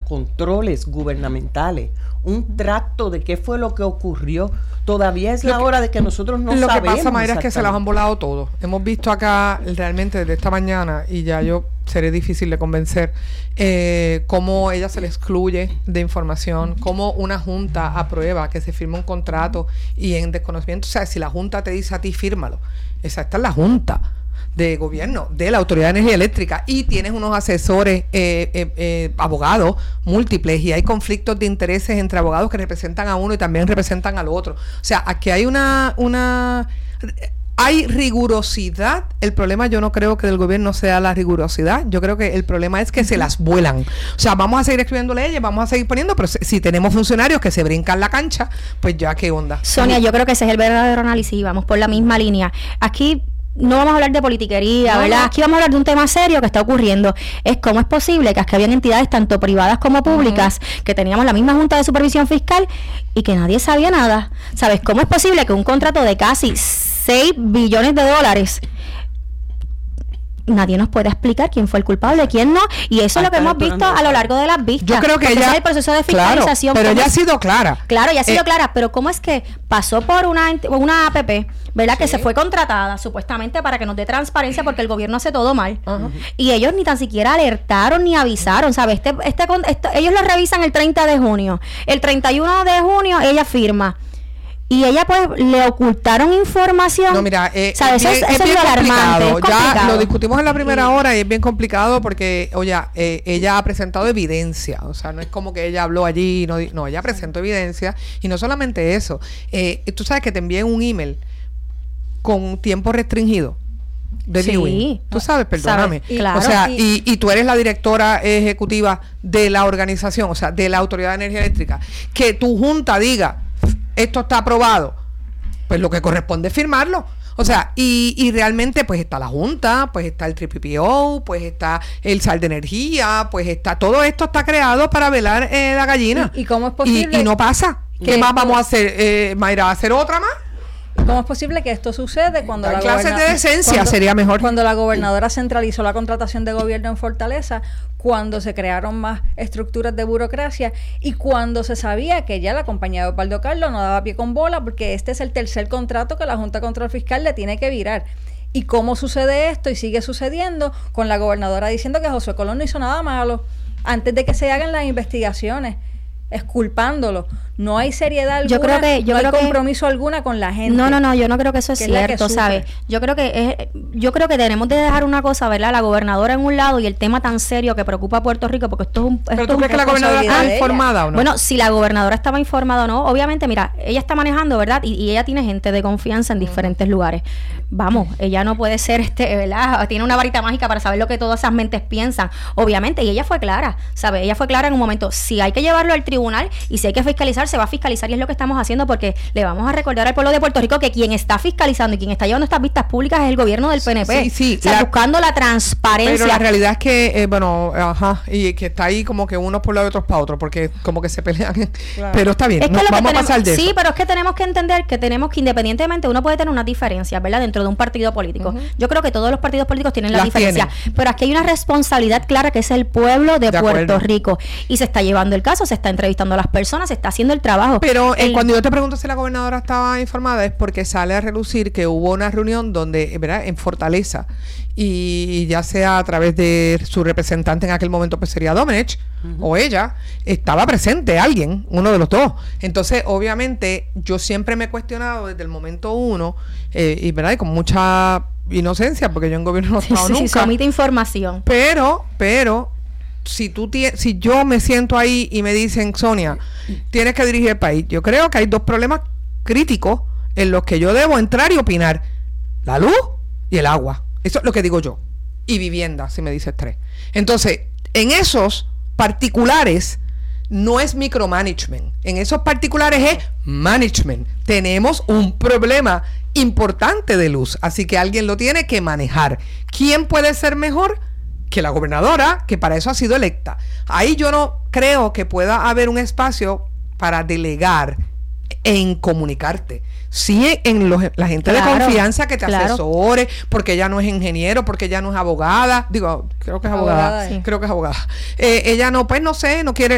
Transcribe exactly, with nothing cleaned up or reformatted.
controles gubernamentales, un tracto de qué fue lo que ocurrió. Todavía es la hora de que nosotros no lo sabemos. Lo que pasa, Mayra, es que se las han volado todo. Hemos visto acá realmente desde esta mañana, y ya yo seré difícil de convencer, eh, cómo ella se le excluye de información, cómo una junta aprueba que se firme un contrato y en desconocimiento, o sea, si la junta te dice a ti, fírmalo. Esa esta es la junta de gobierno de la Autoridad de Energía Eléctrica, y tienes unos asesores eh, eh, eh, abogados múltiples, y hay conflictos de intereses entre abogados que representan a uno y también representan al otro. O sea, aquí hay una una hay rigurosidad. El problema, yo no creo que del gobierno sea la rigurosidad, yo creo que el problema es que se las vuelan. O sea, vamos a seguir escribiendo leyes, vamos a seguir poniendo, pero si, si tenemos funcionarios que se brincan la cancha, pues ya qué onda. Sonia, yo creo que ese es el verdadero análisis, vamos por la misma línea. Aquí no vamos a hablar de politiquería, no, ¿verdad? No. Aquí vamos a hablar de un tema serio que está ocurriendo. Es cómo es posible que aquí habían entidades tanto privadas como públicas, uh-huh, que teníamos la misma Junta de Supervisión Fiscal y que nadie sabía nada. ¿Sabes? ¿Cómo es posible que un contrato de casi seis billones de dólares nadie nos puede explicar quién fue el culpable, quién no? Y eso es lo que hemos visto a lo largo de las vistas. Yo creo que ella, ese es el proceso de fiscalización. Claro, pero ella ha sido clara. Claro, ella ha sido eh, clara, pero ¿cómo es que pasó por una una A P P, ¿verdad? Sí. Que se fue contratada supuestamente para que nos dé transparencia porque el gobierno hace todo mal. Uh-huh. Y ellos ni tan siquiera alertaron ni avisaron, ¿sabes? Este, este, este, ellos lo revisan el treinta de junio. El treinta y uno de junio ella firma. Y ella pues le ocultaron información. No, mira, eh, ¿sabes? es, Eso, es, eso es bien es complicado. Es complicado. Ya lo discutimos en la primera sí. hora y es bien complicado porque, oye, eh, ella ha presentado evidencia. O sea, no es como que ella habló allí. No, no ella presentó evidencia. Y no solamente eso. Eh, tú sabes que te envié un email con tiempo restringido de sí. viewing. Tú sabes, perdóname. ¿Sabes? Claro, o sea, sí. y, y tú eres la directora ejecutiva de la organización, o sea, de la Autoridad de Energía Eléctrica. Que tu junta diga, esto está aprobado, pues lo que corresponde es firmarlo. O sea, y, y realmente pues está la Junta, pues está el P P O, pues está el S A L de Energía, pues está, todo esto está creado para velar eh, la gallina. ¿Y, y cómo es posible? Y, y no pasa. ¿Qué más vamos a hacer, eh, Mayra? ¿Hacer otra más? ¿Cómo es posible que esto sucede cuando la clases goberna- de decencia cuando, sería mejor? Cuando la gobernadora centralizó la contratación de gobierno en Fortaleza, cuando se crearon más estructuras de burocracia y cuando se sabía que ya la compañía de Osvaldo Carlos no daba pie con bola porque este es el tercer contrato que la Junta de Control Fiscal le tiene que virar. ¿Y cómo sucede esto? Y sigue sucediendo con la gobernadora diciendo que Josué Colón no hizo nada malo antes de que se hagan las investigaciones, exculpándolo. No hay seriedad alguna, yo creo que, yo no creo hay que, compromiso alguna con la gente. No, no, no, yo no creo que eso es que cierto, es ¿sabes? Yo creo que es, yo creo que tenemos de dejar una cosa, ¿verdad? La gobernadora en un lado y el tema tan serio que preocupa a Puerto Rico, porque esto es un... ¿Pero esto tú es crees que la gobernadora estaba informada o no? Bueno, si la gobernadora estaba informada o no, obviamente, mira, ella está manejando, ¿verdad? Y, y ella tiene gente de confianza en diferentes uh-huh. lugares. Vamos, ella no puede ser, este, ¿verdad? Tiene una varita mágica para saber lo que todas esas mentes piensan, obviamente, y ella fue clara, ¿sabes? Ella fue clara en un momento, si hay que llevarlo al tribunal y si hay que fiscalizar, se va a fiscalizar y es lo que estamos haciendo porque le vamos a recordar al pueblo de Puerto Rico que quien está fiscalizando y quien está llevando estas vistas públicas es el gobierno del P N P. Sí, sí. O sea, la, buscando la transparencia. Pero la realidad es que, eh, bueno, ajá, y que está ahí como que unos por un lado y otros para otro, porque como que se pelean. Claro. Pero está bien, es que no, lo vamos que tenemos, a pasar de sí, eso. Sí, pero es que tenemos que entender que tenemos que, independientemente, uno puede tener unas diferencias, ¿verdad? Dentro de un partido político. Uh-huh. Yo creo que todos los partidos políticos tienen la diferencia. Pero aquí hay una responsabilidad clara que es el pueblo de, de Puerto acuerdo. Rico. Y se está llevando el caso, se está entrevistando a las personas, se está haciendo el trabajo. Pero eh, el, cuando yo te pregunto si la gobernadora estaba informada es porque sale a relucir que hubo una reunión donde, ¿verdad? En Fortaleza, y ya sea a través de su representante en aquel momento pues sería Domenech uh-huh. o ella, estaba presente alguien, uno de los dos. Entonces, obviamente, yo siempre me he cuestionado desde el momento uno, eh, y verdad, y con mucha inocencia, porque yo en gobierno no he estado sí, sí, nunca. Sí, omite información. Pero, pero si tú tie- si yo me siento ahí y me dicen, Sonia, tienes que dirigir el país, yo creo que hay dos problemas críticos en los que yo debo entrar y opinar: la luz y el agua. Eso es lo que digo yo. Y vivienda, si me dices tres. Entonces, en esos particulares no es micromanagement. En esos particulares es management. Tenemos un problema importante de luz, así que alguien lo tiene que manejar. ¿Quién puede ser mejor que la gobernadora, que para eso ha sido electa? Ahí yo no creo que pueda haber un espacio para delegar en comunicarte. Sí, en los, la gente claro, de confianza que te claro. asesore, porque ella no es ingeniero, porque ella no es abogada, digo, creo que es abogada, abogada sí. creo que es abogada. Eh, ella no, pues no sé, no quiere